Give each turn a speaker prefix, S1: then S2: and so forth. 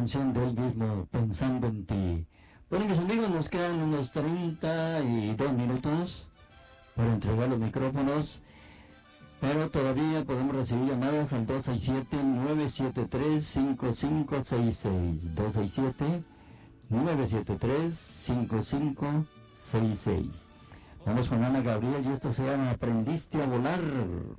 S1: canción del mismo, Pensando en ti. Bueno, mis amigos, nos quedan unos 32 minutos para entregar los micrófonos, pero todavía podemos recibir llamadas al 267-973-5566. 267-973-5566. Vamos con Ana Gabriel y esto se llama Aprendiste a volar.